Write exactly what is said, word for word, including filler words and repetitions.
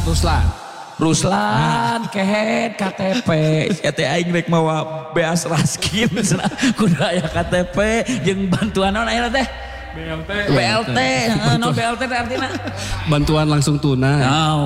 Ruslan. Ruslan, kehead K T P, saya teh aing rek mawa beas raskin, kudu aya K T P, jeung bantuan naon aya teh? B L T. B L T, no B L T artinya? Bantuan langsung tunai.